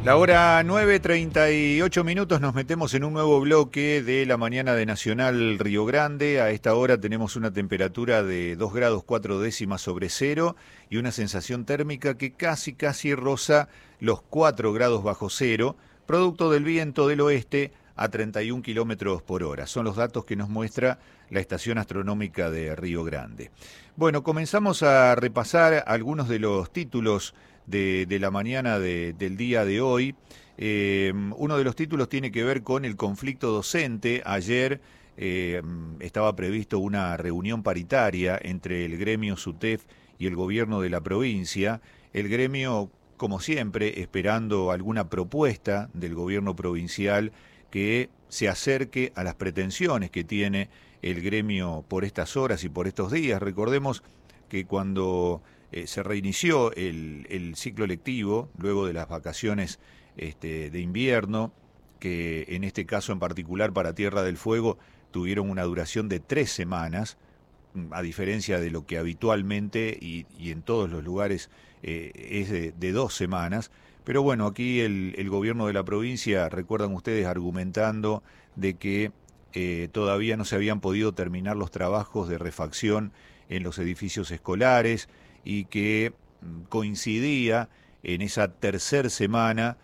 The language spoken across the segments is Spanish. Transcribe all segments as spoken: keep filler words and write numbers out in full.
La hora nueve treinta y ocho minutos, nos metemos en un nuevo bloque de la mañana de Nacional Río Grande. A esta hora tenemos una temperatura de dos grados cuatro décimas sobre cero y una sensación térmica que casi casi roza los cuatro grados bajo cero, producto del viento del oeste a treinta y un kilómetros por hora. Son los datos que nos muestra la estación astronómica de Río Grande. Bueno, comenzamos a repasar algunos de los títulos De, de la mañana de, del día de hoy. Eh, uno de los títulos tiene que ver con el conflicto docente. Ayer eh, estaba previsto una reunión paritaria entre el gremio SUTEF y el gobierno de la provincia. El gremio, como siempre, esperando alguna propuesta del gobierno provincial que se acerque a las pretensiones que tiene el gremio por estas horas y por estos días. Recordemos que cuando Eh, se reinició el, el ciclo lectivo luego de las vacaciones este, de invierno, que en este caso en particular para Tierra del Fuego tuvieron una duración de tres semanas, a diferencia de lo que habitualmente y, y en todos los lugares eh, es de, de dos semanas. Pero bueno, aquí el, el gobierno de la provincia, recuerdan ustedes, argumentando de que eh, todavía no se habían podido terminar los trabajos de refacción en los edificios escolares, y que coincidía en esa tercera semana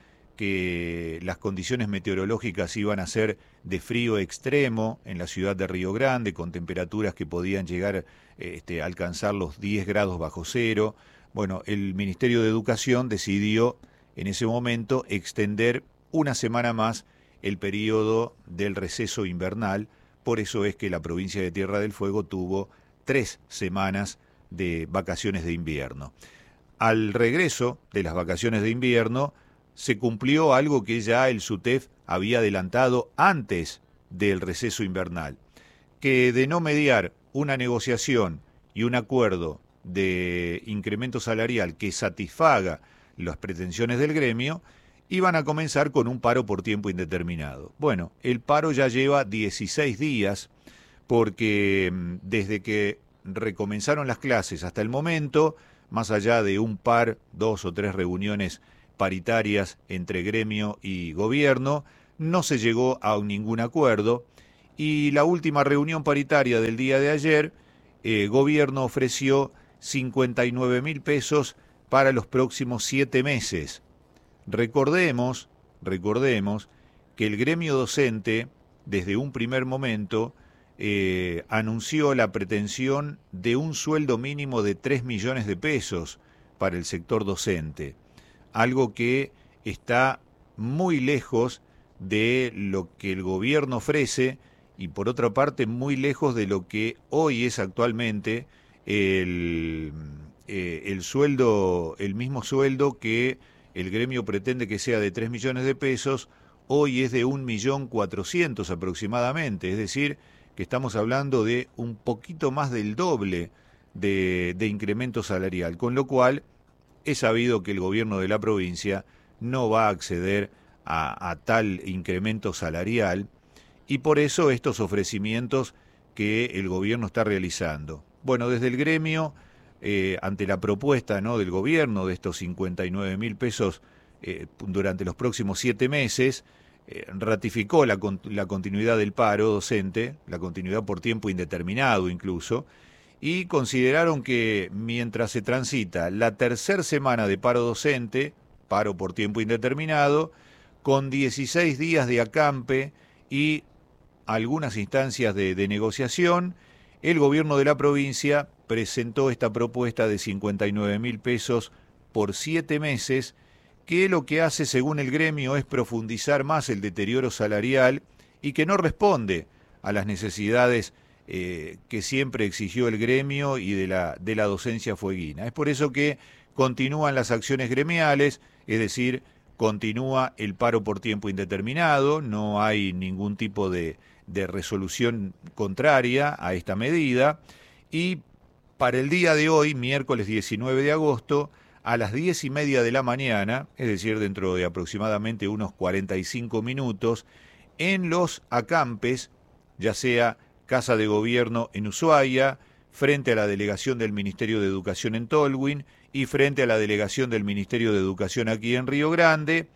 que las condiciones meteorológicas iban a ser de frío extremo en la ciudad de Río Grande, con temperaturas que podían llegar este, a alcanzar los diez grados bajo cero. Bueno, el Ministerio de Educación decidió en ese momento extender una semana más el periodo del receso invernal. Por eso es que la provincia de Tierra del Fuego tuvo tres semanas de vacaciones de invierno. Al regreso de las vacaciones de invierno se cumplió algo que ya el SUTEF había adelantado antes del receso invernal, que de no mediar una negociación y un acuerdo de incremento salarial que satisfaga las pretensiones del gremio, iban a comenzar con un paro por tiempo indeterminado. Bueno, el paro ya lleva dieciséis días, porque desde que recomenzaron las clases hasta el momento, más allá de un par, dos o tres reuniones paritarias entre gremio y gobierno, no se llegó a ningún acuerdo, y la última reunión paritaria del día de ayer, eh, gobierno ofreció cincuenta y nueve mil pesos para los próximos siete meses. Recordemos, recordemos que el gremio docente, desde un primer momento, Eh, anunció la pretensión de un sueldo mínimo de tres millones de pesos para el sector docente, algo que está muy lejos de lo que el gobierno ofrece y por otra parte muy lejos de lo que hoy es actualmente el, eh, el sueldo, el mismo sueldo que el gremio pretende que sea de tres millones de pesos, hoy es de un millón cuatrocientos aproximadamente, es decir, que estamos hablando de un poquito más del doble de, de incremento salarial, con lo cual es sabido que el gobierno de la provincia no va a acceder a, a tal incremento salarial y por eso estos ofrecimientos que el gobierno está realizando. Bueno, desde el gremio, eh, ante la propuesta, ¿no?, del gobierno de estos cincuenta y nueve mil pesos eh, durante los próximos siete meses, Eh, ratificó la, la continuidad del paro docente, la continuidad por tiempo indeterminado incluso, y consideraron que mientras se transita la tercera semana de paro docente, paro por tiempo indeterminado, con dieciséis días de acampe y algunas instancias de, de negociación, el gobierno de la provincia presentó esta propuesta de cincuenta y nueve mil pesos por siete meses, que lo que hace, según el gremio, es profundizar más el deterioro salarial y que no responde a las necesidades eh, que siempre exigió el gremio y de la, de la docencia fueguina. Es por eso que continúan las acciones gremiales, es decir, continúa el paro por tiempo indeterminado, no hay ningún tipo de, de resolución contraria a esta medida, y para el día de hoy, miércoles diecinueve de agosto, a las diez y media de la mañana, es decir, dentro de aproximadamente unos cuarenta y cinco minutos, en los acampes, ya sea Casa de Gobierno en Ushuaia, frente a la delegación del Ministerio de Educación en Tolwyn y frente a la delegación del Ministerio de Educación aquí en Río Grande,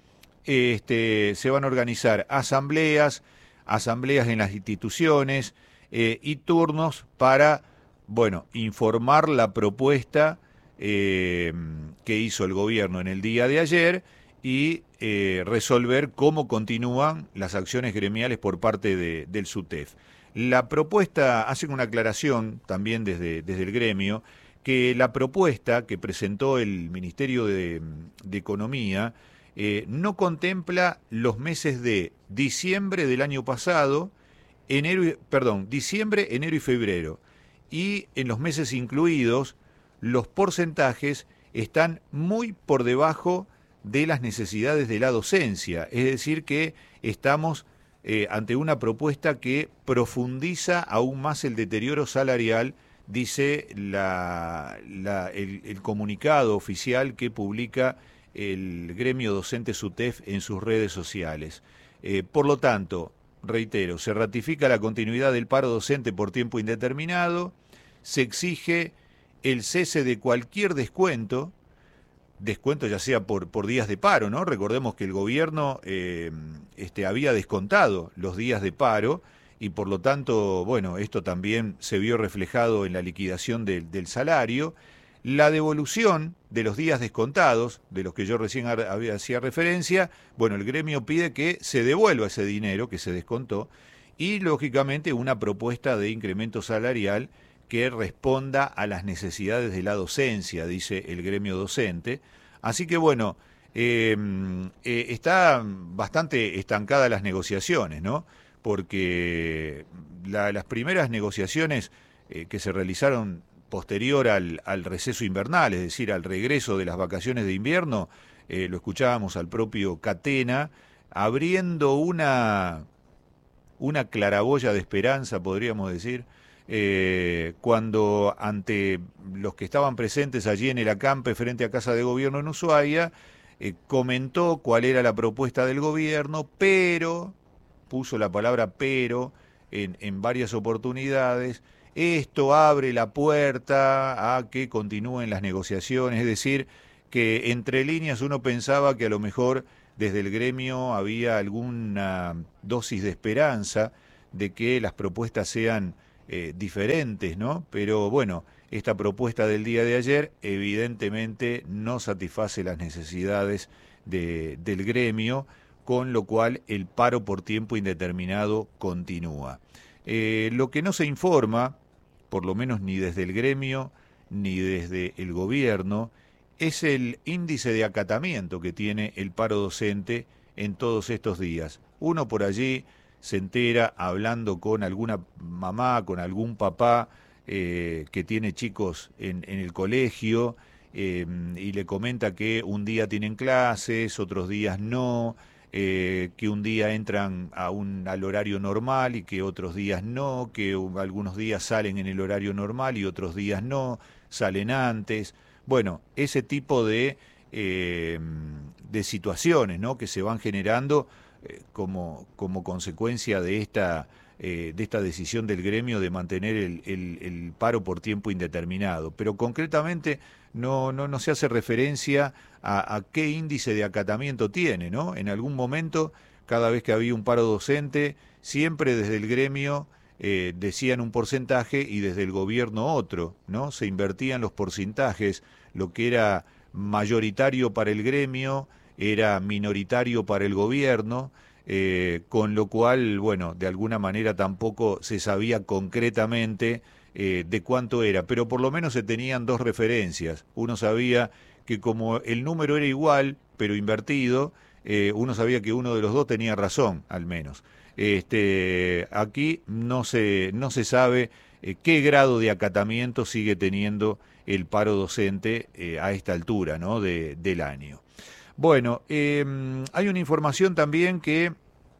este, se van a organizar asambleas, asambleas en las instituciones eh, y turnos para, bueno, informar la propuesta eh, que hizo el gobierno en el día de ayer y eh, resolver cómo continúan las acciones gremiales por parte de, del SUTEF. La propuesta, hacen una aclaración también desde, desde el gremio, que la propuesta que presentó el Ministerio de, de Economía eh, no contempla los meses de diciembre del año pasado, enero, y- perdón, diciembre, enero y febrero. Y en los meses incluidos, los porcentajes están muy por debajo de las necesidades de la docencia. Es decir, que estamos eh, ante una propuesta que profundiza aún más el deterioro salarial, dice la, la- el, el comunicado oficial que publica el gremio docente SUTEF en sus redes sociales. Eh, por lo tanto, reitero, se ratifica la continuidad del paro docente por tiempo indeterminado, se exige el cese de cualquier descuento, descuento ya sea por, por días de paro, ¿no? Recordemos que el gobierno eh, este, había descontado los días de paro y por lo tanto, bueno, esto también se vio reflejado en la liquidación del, del salario. La devolución de los días descontados, de los que yo recién har- había- hacía referencia, bueno, el gremio pide que se devuelva ese dinero que se descontó y, lógicamente, una propuesta de incremento salarial que responda a las necesidades de la docencia, dice el gremio docente. Así que bueno, eh, eh, está bastante estancadas las negociaciones, ¿no? Porque la- las primeras negociaciones eh, que se realizaron posterior al, al receso invernal, es decir, al regreso de las vacaciones de invierno, eh, lo escuchábamos al propio Catena, abriendo una, una claraboya de esperanza, podríamos decir, eh, cuando ante los que estaban presentes allí en el acampe frente a Casa de Gobierno en Ushuaia, eh, comentó cuál era la propuesta del gobierno, pero, puso la palabra pero en, en varias oportunidades, esto abre la puerta a que continúen las negociaciones, es decir, que entre líneas uno pensaba que a lo mejor desde el gremio había alguna dosis de esperanza de que las propuestas sean eh, diferentes, ¿no? Pero bueno, esta propuesta del día de ayer evidentemente no satisface las necesidades de, del gremio, con lo cual el paro por tiempo indeterminado continúa. Eh, lo que no se informa, por lo menos ni desde el gremio ni desde el gobierno, es el índice de acatamiento que tiene el paro docente en todos estos días. Uno por allí se entera hablando con alguna mamá, con algún papá eh, que tiene chicos en, en el colegio eh, y le comenta que un día tienen clases, otros días no, eh, que un día entran a un, al horario normal y que otros días no, que uh, algunos días salen en el horario normal y otros días no, salen antes. Bueno, ese tipo de, eh, de situaciones, ¿no?, que se van generando eh, como, como consecuencia de esta, eh, de esta decisión del gremio de mantener el, el, el paro por tiempo indeterminado. Pero concretamente no, no, no se hace referencia a, a qué índice de acatamiento tiene, ¿no? En algún momento, cada vez que había un paro docente, siempre desde el gremio eh, decían un porcentaje y desde el gobierno otro, ¿no? Se invertían los porcentajes, lo que era mayoritario para el gremio era minoritario para el gobierno, eh, con lo cual, bueno, de alguna manera tampoco se sabía concretamente eh, de cuánto era, pero por lo menos se tenían dos referencias. Uno sabía que como el número era igual, pero invertido, eh, uno sabía que uno de los dos tenía razón, al menos. Este, aquí no se, no se sabe eh, qué grado de acatamiento sigue teniendo el paro docente eh, a esta altura, ¿no?, de, del año. Bueno, eh, hay una información también que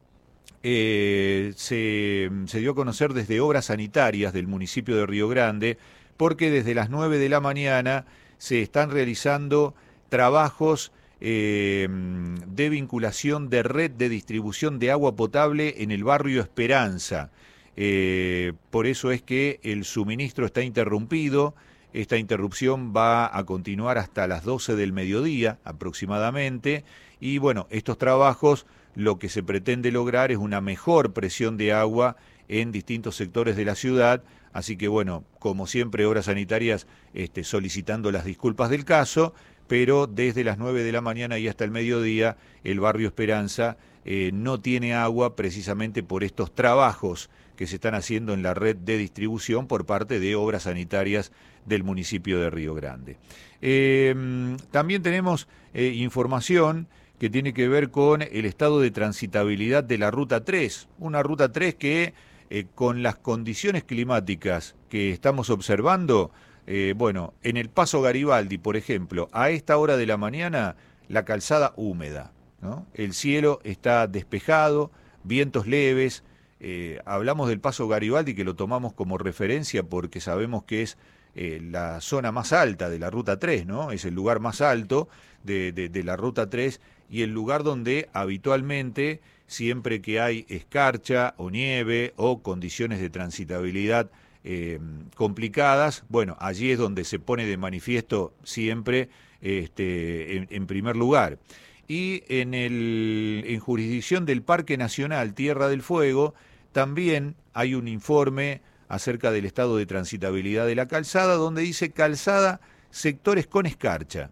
eh, se, se dio a conocer desde Obras Sanitarias del municipio de Río Grande, porque desde las nueve de la mañana se están realizando trabajos eh, de vinculación de red de distribución de agua potable en el barrio Esperanza. Eh, por eso es que el suministro está interrumpido Esta interrupción va a continuar hasta las doce del mediodía aproximadamente y bueno, estos trabajos lo que se pretende lograr es una mejor presión de agua en distintos sectores de la ciudad, así que bueno, como siempre, Obras Sanitarias este, solicitando las disculpas del caso, pero desde las nueve de la mañana y hasta el mediodía el barrio Esperanza eh, no tiene agua precisamente por estos trabajos que se están haciendo en la red de distribución por parte de Obras Sanitarias del municipio de Río Grande. Eh, también tenemos eh, información que tiene que ver con el estado de transitabilidad de la Ruta tres, una Ruta tres que eh, con las condiciones climáticas que estamos observando, eh, bueno, en el Paso Garibaldi, por ejemplo, a esta hora de la mañana, la calzada húmeda, ¿no? El cielo está despejado, vientos leves, eh, hablamos del Paso Garibaldi que lo tomamos como referencia porque sabemos que es eh, la zona más alta de la Ruta tres, ¿no? Es el lugar más alto de, de, de la Ruta tres y el lugar donde habitualmente, siempre que hay escarcha o nieve o condiciones de transitabilidad eh, complicadas, bueno, allí es donde se pone de manifiesto siempre este, en, en primer lugar. Y en, el, en jurisdicción del Parque Nacional Tierra del Fuego también hay un informe acerca del estado de transitabilidad de la calzada, donde dice calzada, sectores con escarcha.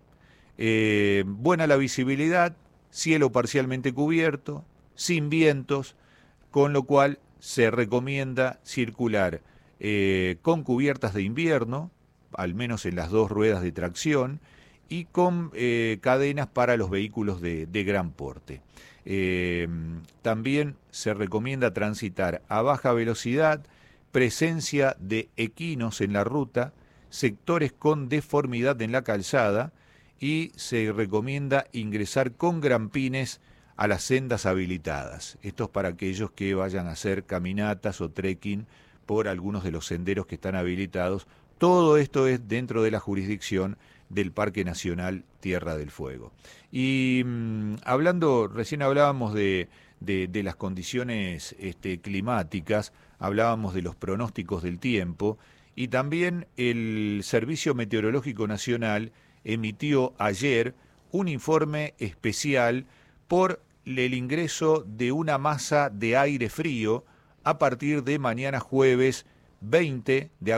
Eh, buena la visibilidad, cielo parcialmente cubierto, sin vientos, con lo cual se recomienda circular eh, con cubiertas de invierno, al menos en las dos ruedas de tracción, y con eh, cadenas para los vehículos de, de gran porte. Eh, también se recomienda transitar a baja velocidad, presencia de equinos en la ruta, sectores con deformidad en la calzada, y se recomienda ingresar con grampines a las sendas habilitadas. Esto es para aquellos que vayan a hacer caminatas o trekking por algunos de los senderos que están habilitados. Todo esto es dentro de la jurisdicción del Parque Nacional Tierra del Fuego. Y mmm, hablando, recién hablábamos de, de, de las condiciones este, climáticas, hablábamos de los pronósticos del tiempo, y también el Servicio Meteorológico Nacional emitió ayer un informe especial por el ingreso de una masa de aire frío a partir de mañana jueves veinte de agosto.